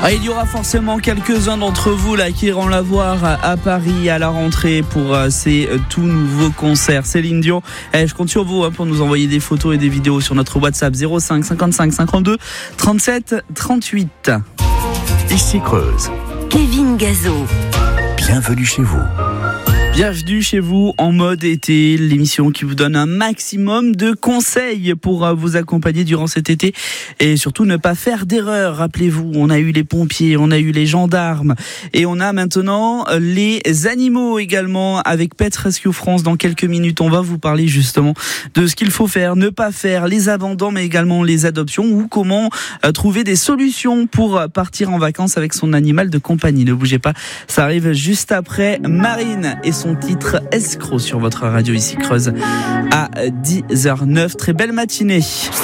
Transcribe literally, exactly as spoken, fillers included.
Ah, il y aura forcément quelques-uns d'entre vous là qui iront la voir à Paris à la rentrée pour ces tout nouveaux concerts. Céline Dion, eh, je compte sur vous hein, pour nous envoyer des photos et des vidéos sur notre WhatsApp zéro cinq cinquante-cinq cinquante-deux trente-sept trente-huit. Ici Creuse. Kevin Gazo. Bienvenue chez vous. Bienvenue chez vous en mode été, l'émission qui vous donne un maximum de conseils pour vous accompagner durant cet été et surtout ne pas faire d'erreurs. Rappelez-vous, on a eu les pompiers, on a eu les gendarmes et on a maintenant les animaux également avec Pet Rescue France. Dans quelques minutes, on va vous parler justement de ce qu'il faut faire, ne pas faire, les abandons mais également les adoptions ou comment trouver des solutions pour partir en vacances avec son animal de compagnie. Ne bougez pas, ça arrive juste après Marine et son Son titre Escroc sur votre radio ici Creuse à dix heures zéro neuf. Très belle matinée.